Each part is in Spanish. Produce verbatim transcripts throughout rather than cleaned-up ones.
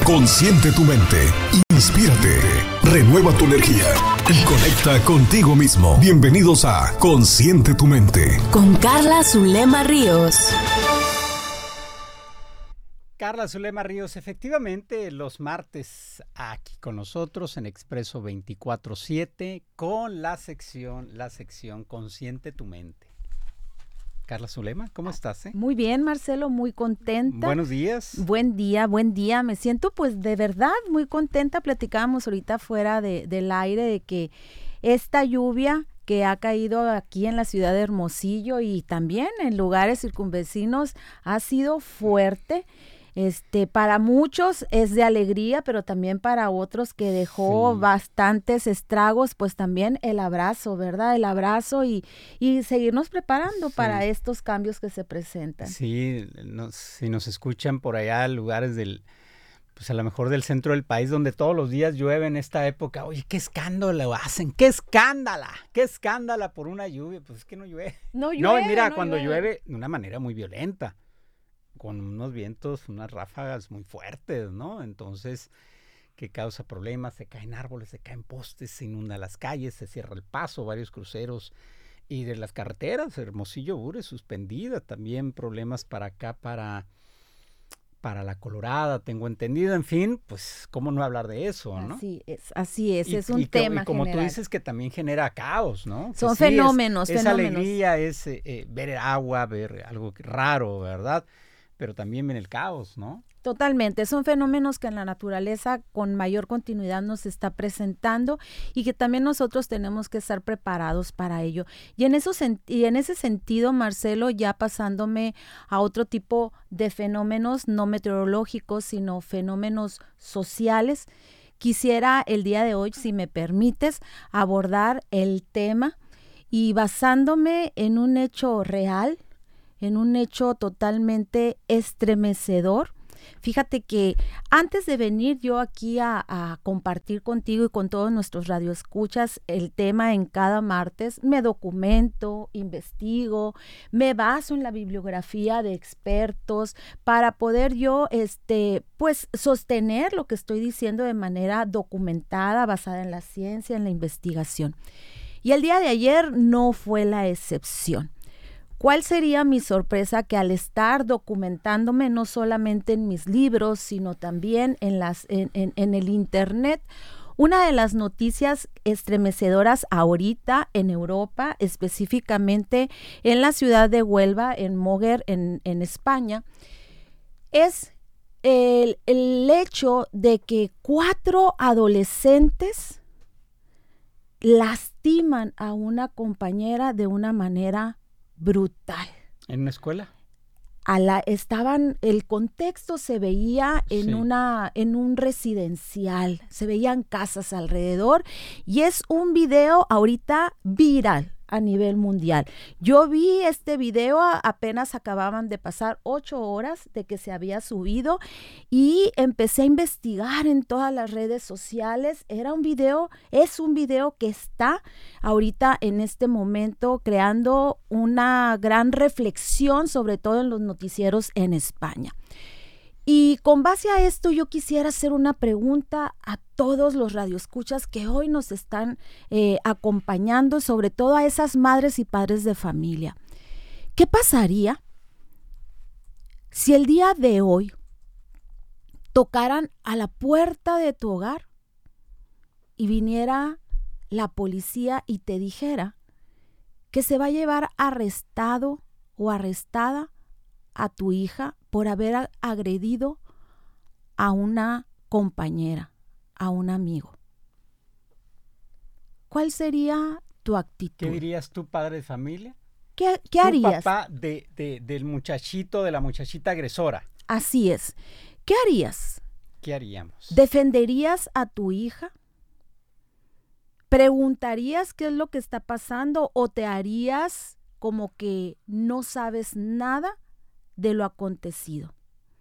Consciente tu mente, inspírate, renueva tu energía y conecta contigo mismo. Bienvenidos a Consciente tu mente. Con Carla Zulema Ríos. Carla Zulema Ríos, efectivamente, los martes aquí con nosotros en Expreso veinticuatro siete con la sección, la sección Consciente tu mente. Carla Zulema, ¿cómo estás? Eh? Muy bien, Marcelo, muy contenta. Buenos días. Buen día, buen día. Me siento pues de verdad muy contenta. Platicábamos ahorita fuera de, del aire de que esta lluvia que ha caído aquí en la ciudad de Hermosillo y también en lugares circunvecinos ha sido fuerte. Este, para muchos es de alegría, pero también para otros que dejó sí. bastantes estragos, pues también el abrazo, ¿verdad? El abrazo y, y seguirnos preparando sí. para estos cambios que se presentan. Sí, nos, si nos escuchan por allá, lugares del, pues a lo mejor del centro del país, donde todos los días llueve en esta época, oye, qué escándalo hacen, qué escándala, qué escándala por una lluvia, pues es que no llueve. No llueve. No, mira, no cuando llueve. llueve de una manera muy violenta, con unos vientos, unas ráfagas muy fuertes, ¿no? Entonces, que causa problemas, se caen árboles, se caen postes, se inundan las calles, se cierra el paso, varios cruceros, y de las carreteras, Hermosillo Ure, suspendida, también problemas para acá, para, para La Colorada, tengo entendido, en fin, pues, ¿cómo no hablar de eso, no? Así es, así es, y, es un y que, tema y como general. tú dices, que también genera caos, ¿no? Son que sí, fenómenos, es, fenómenos. Es alegría, es eh, eh, ver agua, ver algo raro, ¿verdad? Pero también viene el caos, ¿no? Totalmente, son fenómenos que en la naturaleza con mayor continuidad nos está presentando y que también nosotros tenemos que estar preparados para ello. Y en, eso, y en ese sentido, Marcelo, ya pasándome a otro tipo de fenómenos no meteorológicos, sino fenómenos sociales, quisiera el día de hoy, si me permites, abordar el tema y basándome en un hecho real, en un hecho totalmente estremecedor. Fíjate que antes de venir yo aquí a, a compartir contigo y con todos nuestros radioescuchas el tema en cada martes, me documento, investigo, me baso en la bibliografía de expertos para poder yo, este, pues, sostener lo que estoy diciendo de manera documentada, basada en la ciencia, en la investigación. Y el día de ayer no fue la excepción. ¿Cuál sería mi sorpresa? Que al estar documentándome no solamente en mis libros, sino también en, las, en, en, en el internet, una de las noticias estremecedoras ahorita en Europa, específicamente en la ciudad de Huelva, en Moguer, en, en España, es el, el hecho de que cuatro adolescentes lastiman a una compañera de una manera brutal. ¿En una escuela? A la, estaban, el contexto se veía en, sí. una, en un residencial, se veían casas alrededor y es un video ahorita viral a nivel mundial. Yo vi este video, apenas acababan de pasar ocho horas de que se había subido y empecé a investigar en todas las redes sociales. Era un video, es un video que está ahorita en este momento creando una gran reflexión, sobre todo en los noticieros en España. Y con base a esto yo quisiera hacer una pregunta a todos los radioescuchas que hoy nos están eh, acompañando, sobre todo a esas madres y padres de familia. ¿Qué pasaría si el día de hoy tocaran a la puerta de tu hogar y viniera la policía y te dijera que se va a llevar arrestado o arrestada a tu hija por haber agredido a una compañera, a un amigo? ¿Cuál sería tu actitud? ¿Qué dirías tú, padre de familia? ¿Qué, qué harías? Tu papá de, de, del muchachito, de la muchachita agresora. Así es. ¿Qué harías? ¿Qué haríamos? ¿Defenderías a tu hija? ¿Preguntarías qué es lo que está pasando o te harías como que no sabes nada de lo acontecido?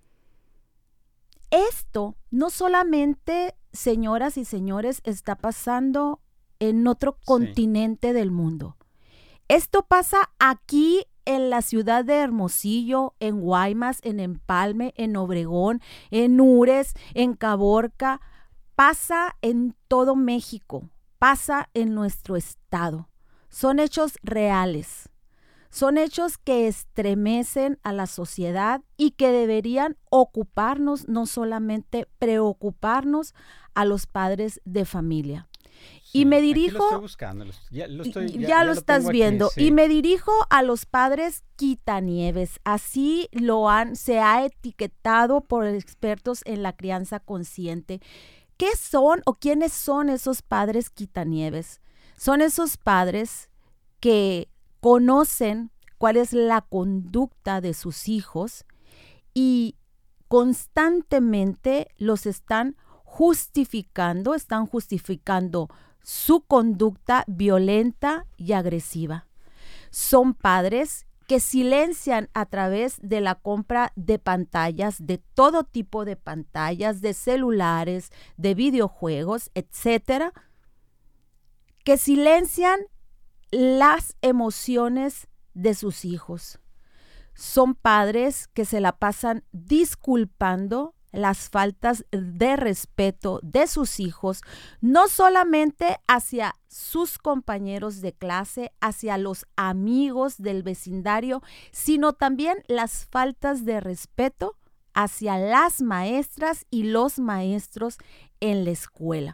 Esto no solamente, señoras y señores, está pasando en otro sí. continente del mundo. Esto pasa aquí en la ciudad de Hermosillo, en Guaymas, en Empalme, en Obregón, en Ures, en Caborca, pasa en todo México, pasa en nuestro estado. Son hechos reales, son hechos que estremecen a la sociedad y que deberían ocuparnos, no solamente preocuparnos a los padres de familia. Sí, y me dirijo, aquí lo estoy buscando, lo, ya lo, estoy, ya, ya, ya ya lo lo estás tengo viendo, aquí, sí. y me dirijo a los padres quitanieves. Así lo han, se ha etiquetado por expertos en la crianza consciente. ¿Qué son o quiénes son esos padres quitanieves? Son esos padres que conocen cuál es la conducta de sus hijos y constantemente los están justificando, están justificando su conducta violenta y agresiva. Son padres que silencian a través de la compra de pantallas, de todo tipo de pantallas, de celulares, de videojuegos, etcétera, que silencian las emociones de sus hijos. Son padres que se la pasan disculpando las faltas de respeto de sus hijos, no solamente hacia sus compañeros de clase, hacia los amigos del vecindario, sino también las faltas de respeto hacia las maestras y los maestros en la escuela.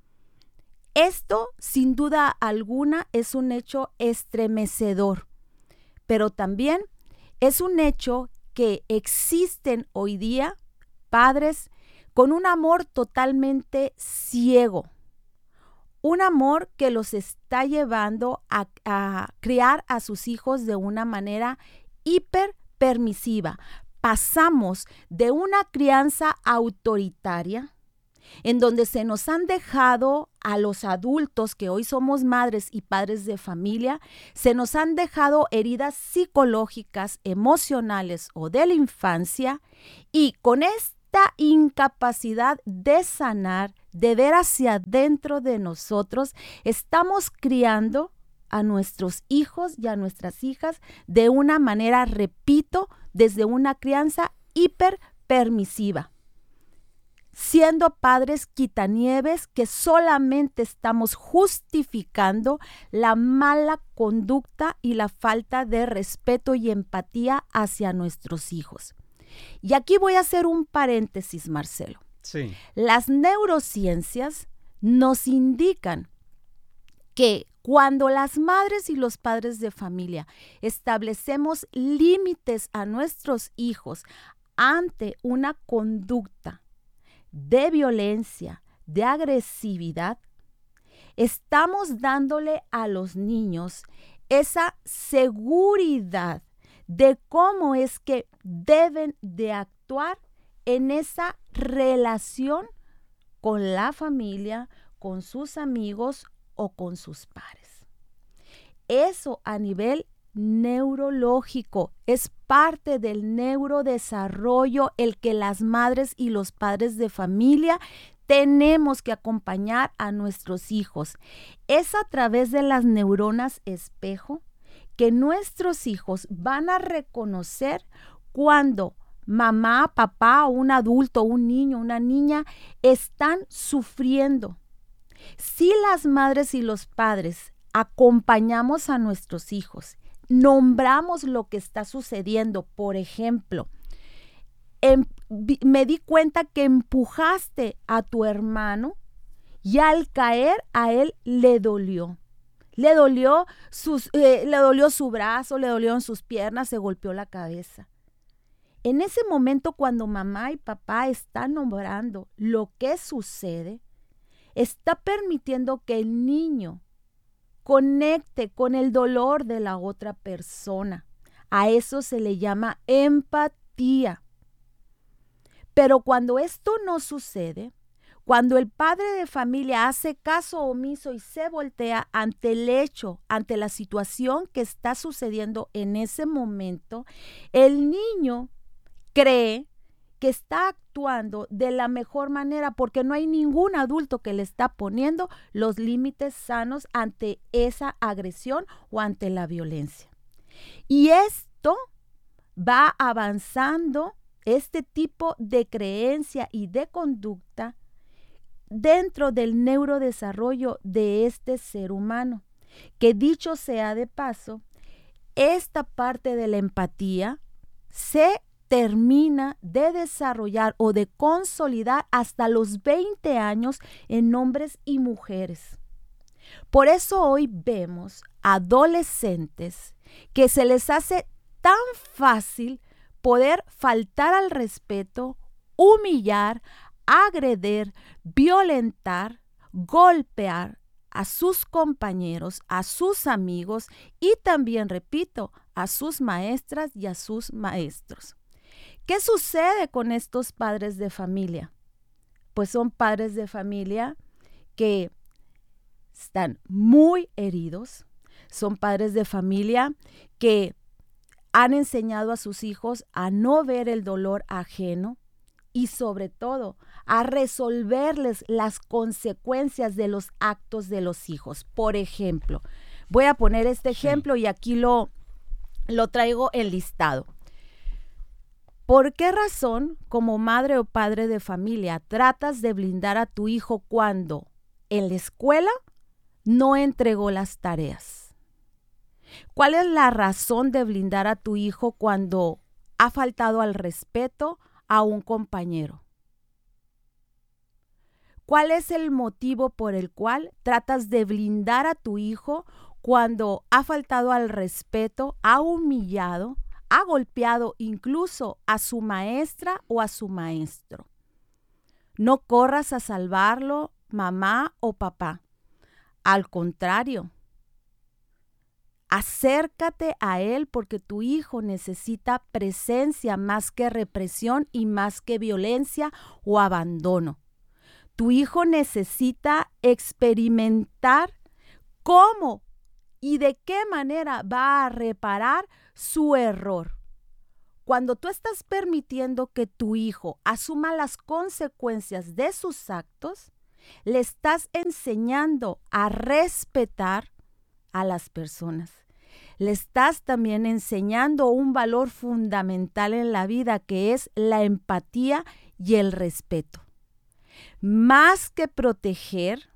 Esto, sin duda alguna, es un hecho estremecedor, pero también es un hecho que existen hoy día padres con un amor totalmente ciego, un amor que los está llevando a, a criar a sus hijos de una manera hiper permisiva. Pasamos de una crianza autoritaria, en donde se nos han dejado a los adultos que hoy somos madres y padres de familia, se nos han dejado heridas psicológicas, emocionales o de la infancia, y con esta incapacidad de sanar, de ver hacia adentro de nosotros, estamos criando a nuestros hijos y a nuestras hijas de una manera, repito, desde una crianza hiper permisiva, siendo padres quitanieves que solamente estamos justificando la mala conducta y la falta de respeto y empatía hacia nuestros hijos. Y aquí voy a hacer un paréntesis, Marcelo. Sí. Las neurociencias nos indican que cuando las madres y los padres de familia establecemos límites a nuestros hijos ante una conducta de violencia, de agresividad, estamos dándole a los niños esa seguridad de cómo es que deben de actuar en esa relación con la familia, con sus amigos o con sus pares. Eso a nivel neurológico es parte del neurodesarrollo, el que las madres y los padres de familia tenemos que acompañar a nuestros hijos. Es a través de las neuronas espejo que nuestros hijos van a reconocer cuando mamá, papá o un adulto, un niño, una niña están sufriendo. Si las madres y los padres acompañamos a nuestros hijos, nombramos lo que está sucediendo, por ejemplo, em, me di cuenta que empujaste a tu hermano y al caer a él le dolió. Le dolió, sus, eh, le dolió su brazo, le dolió en sus piernas, se golpeó la cabeza. En ese momento, cuando mamá y papá están nombrando lo que sucede, está permitiendo que el niño conecte con el dolor de la otra persona. A eso se le llama empatía. Pero cuando esto no sucede, cuando el padre de familia hace caso omiso y se voltea ante el hecho, ante la situación que está sucediendo en ese momento, el niño cree que está actuando de la mejor manera porque no hay ningún adulto que le está poniendo los límites sanos ante esa agresión o ante la violencia. Y esto va avanzando, este tipo de creencia y de conducta, dentro del neurodesarrollo de este ser humano, que dicho sea de paso, esta parte de la empatía se termina de desarrollar o de consolidar hasta los veinte años en hombres y mujeres. Por eso hoy vemos adolescentes que se les hace tan fácil poder faltar al respeto, humillar, agredir, violentar, golpear a sus compañeros, a sus amigos y también, repito, a sus maestras y a sus maestros. ¿Qué sucede con estos padres de familia? Pues son padres de familia que están muy heridos, son padres de familia que han enseñado a sus hijos a no ver el dolor ajeno y sobre todo a resolverles las consecuencias de los actos de los hijos. Por ejemplo, voy a poner este ejemplo sí. y aquí lo, lo traigo enlistado. ¿Por qué razón, como madre o padre de familia, tratas de blindar a tu hijo cuando en la escuela no entregó las tareas? ¿Cuál es la razón de blindar a tu hijo cuando ha faltado al respeto a un compañero? ¿Cuál es el motivo por el cual tratas de blindar a tu hijo cuando ha faltado al respeto, ha humillado, ha golpeado incluso a su maestra o a su maestro? No corras a salvarlo, mamá o papá. Al contrario, acércate a él porque tu hijo necesita presencia más que represión y más que violencia o abandono. Tu hijo necesita experimentar cómo y de qué manera va a reparar su error. Cuando tú estás permitiendo que tu hijo asuma las consecuencias de sus actos, le estás enseñando a respetar a las personas. Le estás también enseñando un valor fundamental en la vida, que es la empatía y el respeto. Más que proteger,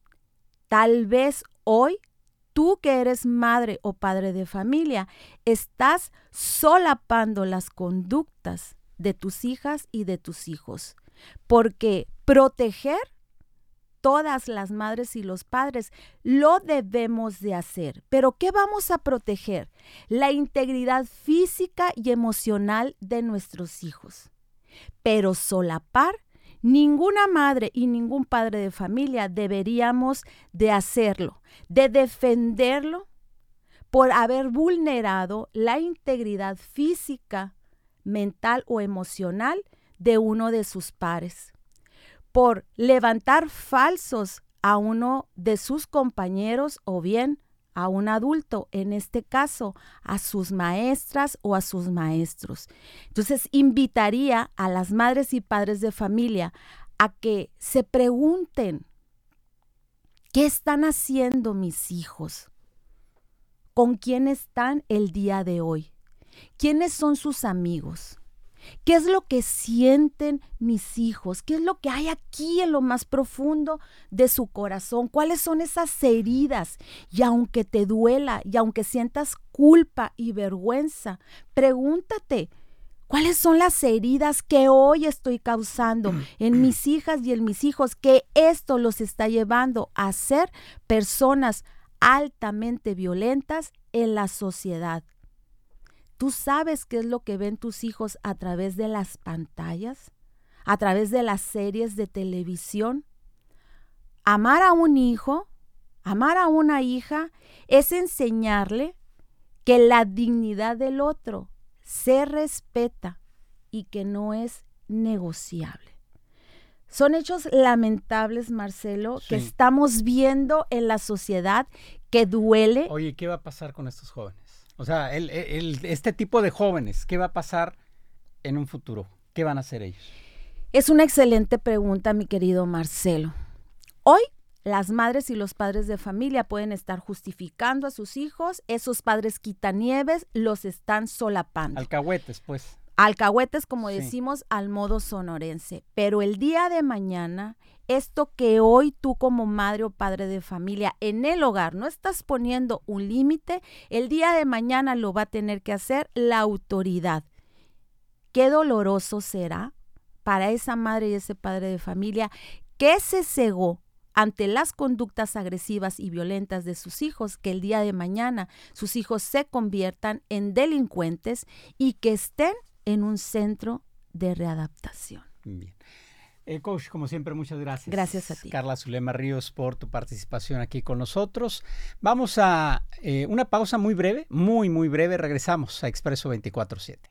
tal vez hoy, tú que eres madre o padre de familia, estás solapando las conductas de tus hijas y de tus hijos. Porque proteger, todas las madres y los padres lo debemos de hacer. ¿Pero qué vamos a proteger? La integridad física y emocional de nuestros hijos. Pero solapar, ninguna madre y ningún padre de familia deberíamos de hacerlo, de defenderlo por haber vulnerado la integridad física, mental o emocional de uno de sus pares, por levantar falsos a uno de sus compañeros o bien a un adulto, en este caso a sus maestras o a sus maestros. Entonces invitaría a las madres y padres de familia a que se pregunten, ¿qué están haciendo mis hijos? ¿Con quién están el día de hoy? ¿Quiénes son sus amigos? ¿Qué es lo que sienten mis hijos? ¿Qué es lo que hay aquí en lo más profundo de su corazón? ¿Cuáles son esas heridas? Y aunque te duela y aunque sientas culpa y vergüenza, pregúntate, ¿cuáles son las heridas que hoy estoy causando en mis hijas y en mis hijos, que esto los está llevando a ser personas altamente violentas en la sociedad? ¿Tú sabes qué es lo que ven tus hijos a través de las pantallas? ¿A través de las series de televisión? Amar a un hijo, amar a una hija, es enseñarle que la dignidad del otro se respeta y que no es negociable. Son hechos lamentables, Marcelo, sí, que estamos viendo en la sociedad, que duele. Oye, ¿qué va a pasar con estos jóvenes? O sea, el, el, este tipo de jóvenes, ¿qué va a pasar en un futuro? ¿Qué van a hacer ellos? Es una excelente pregunta, mi querido Marcelo. Hoy las madres y los padres de familia pueden estar justificando a sus hijos, esos padres quitanieves los están solapando. Alcahuetes, pues. Alcahuetes, como Sí. decimos, al modo sonorense. Pero el día de mañana, esto que hoy tú como madre o padre de familia en el hogar no estás poniendo un límite, el día de mañana lo va a tener que hacer la autoridad. Qué doloroso será para esa madre y ese padre de familia que se cegó ante las conductas agresivas y violentas de sus hijos, que el día de mañana sus hijos se conviertan en delincuentes y que estén en un centro de readaptación. Bien. Eh, coach, como siempre, muchas gracias. Gracias a ti. Carla Zulema Ríos, por tu participación aquí con nosotros. Vamos a eh, una pausa muy breve, muy, muy breve. Regresamos a Expreso veinticuatro siete.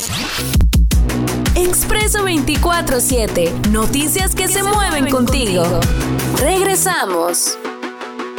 Expreso veinticuatro siete. Noticias que se mueven contigo. Regresamos.